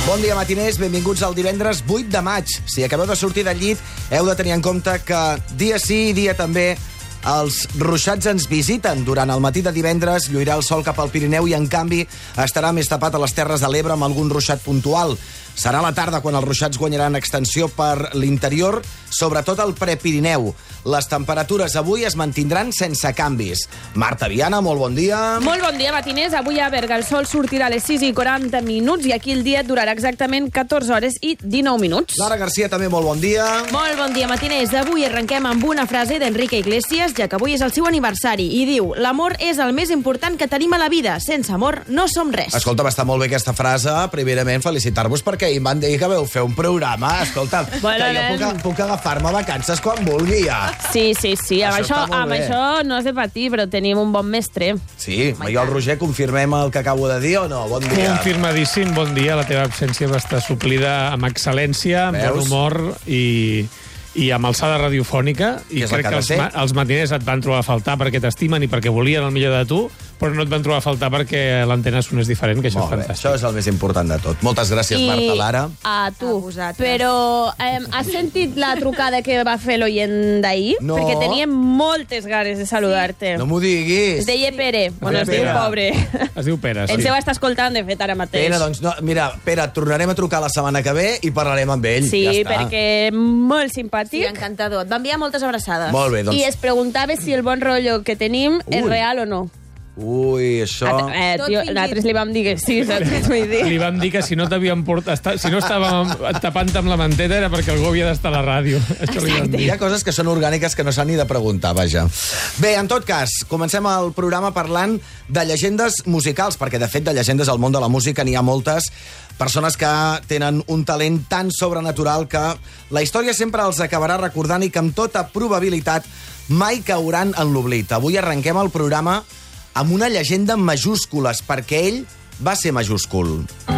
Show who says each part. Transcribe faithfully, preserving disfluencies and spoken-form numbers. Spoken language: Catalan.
Speaker 1: Bon dia, matiners. Benvinguts al divendres vuit de maig. Si acabeu de sortir del llit, heu de tenir en compte que dia sí i dia també els ruixats ens visiten. Durant el matí de divendres lluirà el sol cap al Pirineu i, en canvi, estarà més tapat a les Terres de l'Ebre amb algun ruixat puntual. Serà a la tarda quan els ruixats guanyaran extensió per l'interior, sobretot al Prepirineu. Les temperatures avui es mantindran sense canvis. Marta Viana, molt bon dia.
Speaker 2: Molt bon dia, matiners. Avui a Berga el sol sortirà a les sis i quaranta minuts i aquí el dia durarà exactament catorze hores i dinou minuts.
Speaker 1: Lara Garcia, també molt bon dia.
Speaker 2: Molt bon dia, matiners. Avui arrenquem amb una frase d'Enrique Iglesias, ja que avui és el seu aniversari, i diu: l'amor és el més important que tenim a la vida. Sense amor no som res.
Speaker 1: Escolta, va estar molt bé aquesta frase. Primerament, felicitar-vos perquè ahir em van dir que vau fer un programa. Escolta,
Speaker 2: bueno,
Speaker 1: que jo puc, puc agafar-me vacances quan vulgui, ja.
Speaker 2: Sí, sí, sí. Amb
Speaker 1: Això
Speaker 2: això,
Speaker 1: està molt
Speaker 2: amb
Speaker 1: bé.
Speaker 2: això no has de patir, però tenim un bon mestre.
Speaker 1: Sí, jo i el Roger confirmem el que acabo de dir o no? Bon dia.
Speaker 3: Confirmadíssim, bon dia. La teva absència va estar suplida amb excel·lència, amb
Speaker 1: Veus?
Speaker 3: bon humor i, i amb alçada radiofònica. I
Speaker 1: és el
Speaker 3: crec
Speaker 1: que ha
Speaker 3: que
Speaker 1: de
Speaker 3: els,
Speaker 1: ser.
Speaker 3: ma els matiners et van trobar a faltar perquè t'estimen i perquè volien el millor de tu, però no et van trobar a faltar perquè l'antena sonés diferent, que això
Speaker 1: Molt
Speaker 3: és
Speaker 1: bé,
Speaker 3: fantàstic.
Speaker 1: això és el més important de tot. Moltes gràcies, Marta, Lara.
Speaker 2: a tu.
Speaker 4: A vosaltres.
Speaker 2: Però eh, has sentit la trucada que va fer l'oient d'ahir?
Speaker 1: No.
Speaker 2: Perquè teníem moltes ganes de saludar-te.
Speaker 1: No m'ho diguis.
Speaker 2: Es deia Pere. Bueno, es
Speaker 1: Pere.
Speaker 2: diu pobre.
Speaker 3: Es diu Pere,
Speaker 2: Ens
Speaker 3: sí.
Speaker 2: deu estar escoltant, de fet, ara mateix.
Speaker 1: Pere, doncs, no, mira, Pere, et tornarem a trucar la setmana que ve i parlarem amb ell.
Speaker 2: Sí,
Speaker 1: ja està.
Speaker 2: perquè molt
Speaker 4: Sí,
Speaker 2: simpàtic.
Speaker 4: encantador. Et va enviar moltes abraçades.
Speaker 1: Molt bé, doncs.
Speaker 2: I es preguntava si el bon rotllo que tenim és
Speaker 1: Ui.
Speaker 2: real o no.
Speaker 1: Ui, això...
Speaker 2: A, eh,
Speaker 4: Tot
Speaker 2: tio,
Speaker 4: fingit.
Speaker 2: nosaltres li vam dir que sí, saps? Vull dir.
Speaker 3: Li vam dir que si no t'havien portat... Si no estàvem tapant amb la manteta era perquè algú havia d'estar a la ràdio. Això li vam dir.
Speaker 1: Hi ha coses que són orgàniques que no s'han ni de preguntar, vaja. Bé, en tot cas, comencem el programa parlant de llegendes musicals, perquè, de fet, de llegendes al món de la música n'hi ha moltes. Persones que tenen un talent tan sobrenatural que la història sempre els acabarà recordant i que, amb tota probabilitat, mai cauran en l'oblit. Avui arrenquem el programa amb una llegenda en majúscules, perquè ell va ser majúscul.